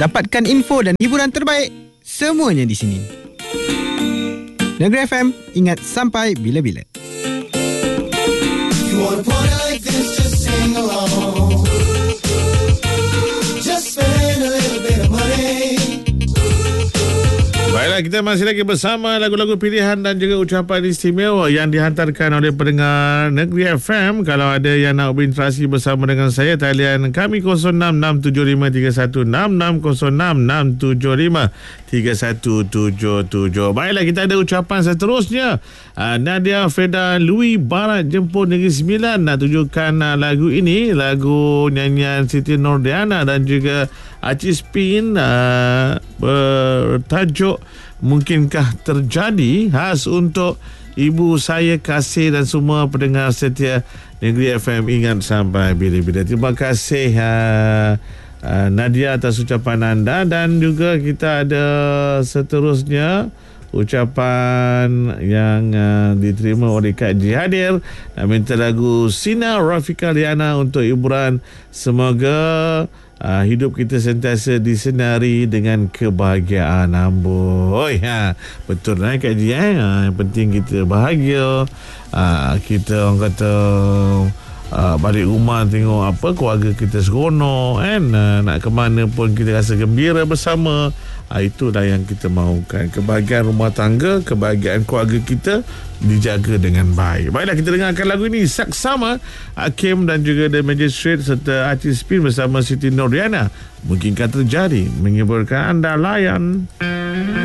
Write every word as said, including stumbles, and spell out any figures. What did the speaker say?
Dapatkan info dan hiburan terbaik semuanya di sini. Negeri F M, ingat sampai bila-bila. You wanna party like this, just sing along. Just spend a little bit of money. Baiklah, kita masih lagi bersama lagu-lagu pilihan dan juga ucapan istimewa yang dihantarkan oleh pendengar Negeri F M. Kalau ada yang nak berinteraksi bersama dengan saya, talian kami kosong enam enam tujuh lima tiga satu enam enam kosong enam enam tujuh lima tiga satu tujuh tujuh. Baiklah, kita ada ucapan seterusnya. Uh, Nadia Freda Louis Barat Jemput Negeri Sembilan nak tunjukkan uh, lagu ini, lagu nyanyian Siti Nurdiana dan juga Aci Spin, uh, bertajuk Mungkinkah Terjadi, khas untuk ibu saya, kasih dan semua pendengar setia Negeri F M, ingat sampai bila-bila. Terima kasih uh, uh, Nadia atas ucapan anda. Dan juga kita ada seterusnya ucapan yang uh, diterima oleh Kak Ji Hadir nak minta lagu Sina Rafika Liana untuk hiburan. Semoga Uh, hidup kita sentiasa disenari dengan kebahagiaan. Amboi, ha, betul lah Kak Ji, eh? Ha, yang penting kita bahagia. Uh, kita orang kata uh, balik rumah tengok apa keluarga kita seronok kan. Uh, nak ke mana pun kita rasa gembira bersama. Uh, itulah yang kita mahukan. Kebahagiaan rumah tangga, kebahagiaan keluarga kita dijaga dengan baik. Baiklah, kita dengarkan lagu ini Saksama, Hakim dan juga The Magistrate serta Aci Spin bersama Siti Nurdiana. Mungkinkah Terjadi, menghiburkan anda. Layan.